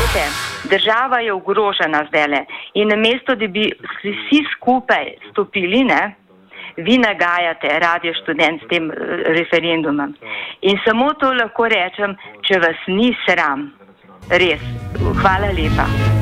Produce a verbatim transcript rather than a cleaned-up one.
Glejte, država je ogrožena zdajle in namesto, da bi vsi skupaj stopili, ne, vi nagajate Radio Študent s tem referendumom. In samo to lahko rečem, če vas ni sram. Res. Hvala lepa.